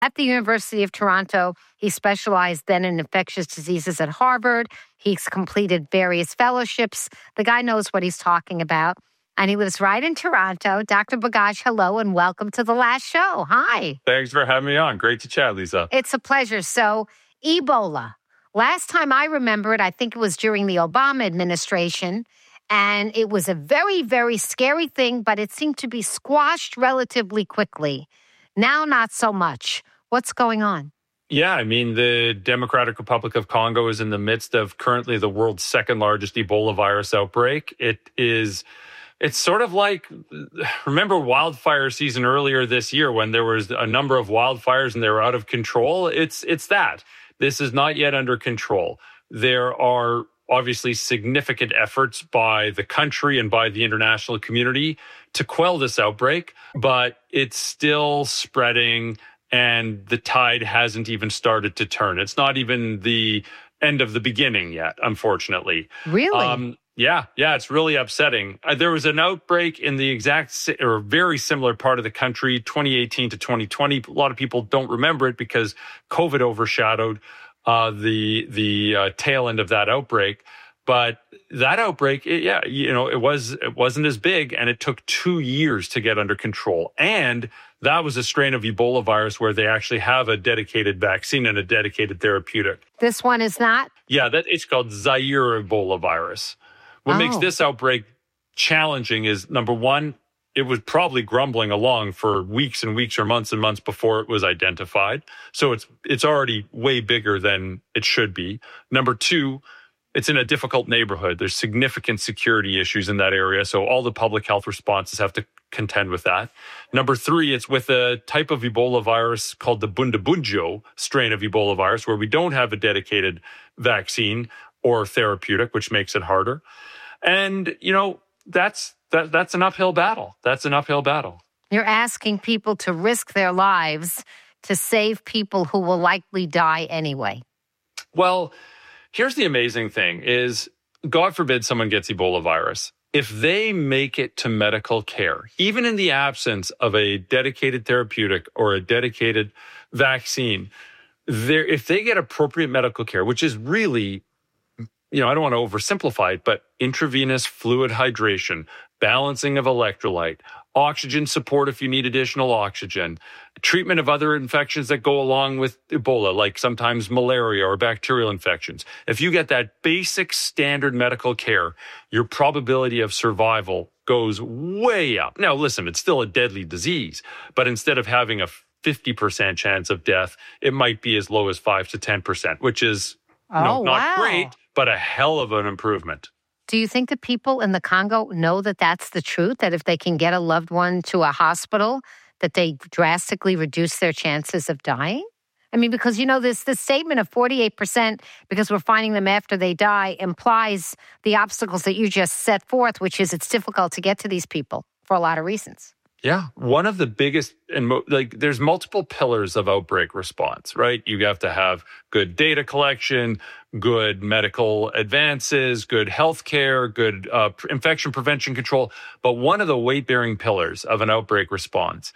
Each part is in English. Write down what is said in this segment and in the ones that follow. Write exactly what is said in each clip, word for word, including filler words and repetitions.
at the University of Toronto. He specialized then in infectious diseases at Harvard. He's completed various fellowships. The guy knows what he's talking about. And he lives right in Toronto. Doctor Bagaj, hello, and welcome to The Last Show. Hi. Thanks for having me on. Great to chat, Lisa. It's a pleasure. So, Ebola. Last time I remember it, I think it was during the Obama administration. And it was a very, very scary thing, but it seemed to be squashed relatively quickly. Now, not so much. What's going on? Yeah, I mean, the Democratic Republic of Congo is in the midst of currently the world's second largest Ebola virus outbreak. It is, it's sort of like, remember wildfire season earlier this year when there was a number of wildfires and they were out of control? It's, it's that. This is not yet under control. There are obviously significant efforts by the country and by the international community to quell this outbreak, but it's still spreading and the tide hasn't even started to turn. It's not even the end of the beginning yet, unfortunately. Really? Um, yeah, yeah, it's really upsetting. Uh, there was an outbreak in the exact si- or very similar part of the country, twenty eighteen to twenty twenty. A lot of people don't remember it because COVID overshadowed Uh, the the uh, tail end of that outbreak, but that outbreak, it, yeah, you know, it was it wasn't as big, and it took two years to get under control. And that was a strain of Ebola virus where they actually have a dedicated vaccine and a dedicated therapeutic. This one is not? Yeah, that it's called Zaire Ebola virus. What Oh. makes this outbreak challenging is number one, it was probably grumbling along for weeks and weeks or months and months before it was identified. So it's it's already way bigger than it should be. Number two, it's in a difficult neighborhood. There's significant security issues in that area. So all the public health responses have to contend with that. Number three, it's with a type of Ebola virus called the Bundibugyo strain of Ebola virus, where we don't have a dedicated vaccine or therapeutic, which makes it harder. And, you know, that's That, that's an uphill battle. That's an uphill battle. You're asking people to risk their lives to save people who will likely die anyway. Well, here's the amazing thing is, God forbid someone gets Ebola virus. If they make it to medical care, even in the absence of a dedicated therapeutic or a dedicated vaccine, there, if they get appropriate medical care, which is really, you know, I don't want to oversimplify it, but intravenous fluid hydration, balancing of electrolyte, oxygen support if you need additional oxygen, treatment of other infections that go along with Ebola, like sometimes malaria or bacterial infections. If you get that basic standard medical care, your probability of survival goes way up. Now, listen, it's still a deadly disease, but instead of having a fifty percent chance of death, it might be as low as five to ten percent, which is Oh, you know, not wow. great, but a hell of an improvement. Do you think that people in the Congo know that that's the truth, that if they can get a loved one to a hospital, that they drastically reduce their chances of dying? I mean, because, you know, this, this statement of forty-eight percent, because we're finding them after they die, implies the obstacles that you just set forth, which is it's difficult to get to these people for a lot of reasons. Yeah. One of the biggest, and mo- like there's multiple pillars of outbreak response, right? You have to have good data collection, good medical advances, good healthcare, good uh, infection prevention control. But one of the weight-bearing pillars of an outbreak response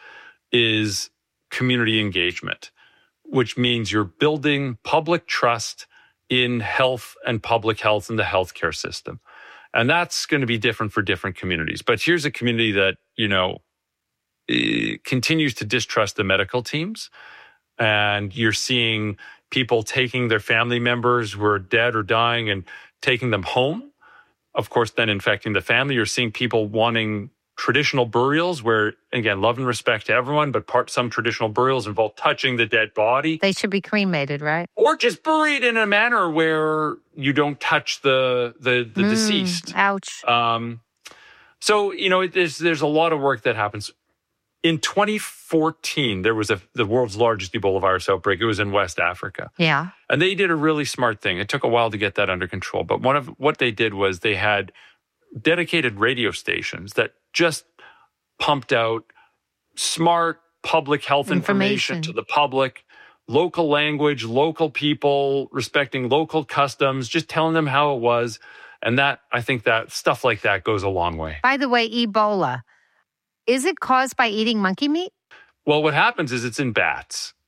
is community engagement, which means you're building public trust in health and public health in the healthcare system. And that's going to be different for different communities. But here's a community that, you know, continues to distrust the medical teams. And you're seeing people taking their family members who are dead or dying and taking them home. Of course, then infecting the family. You're seeing people wanting traditional burials where, again, love and respect to everyone, but part some traditional burials involve touching the dead body. They should be cremated, right? Or just buried in a manner where you don't touch the the, the Mm, deceased. Ouch. Um, so, you know, there's, there's a lot of work that happens. In twenty fourteen, there was a, the world's largest Ebola virus outbreak. It was in West Africa. Yeah. And they did a really smart thing. It took a while to get that under control. But one of what they did was they had dedicated radio stations that just pumped out smart public health information, Information. to the public, local language, local people, respecting local customs, just telling them how it was. And that, I think that stuff like that goes a long way. By the way, Ebola, is it caused by eating monkey meat? Well, what happens is it's in bats.